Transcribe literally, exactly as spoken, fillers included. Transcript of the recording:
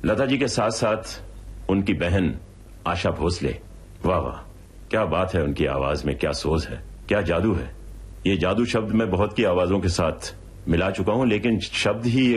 लता जी के साथ साथ उनकी बहन आशा भोसले, वाह वाह, क्या बात है, उनकी आवाज में क्या सोज है, क्या जादू है। ये जादू शब्द मैं बहुत की आवाजों के साथ मिला चुका हूं, लेकिन शब्द ही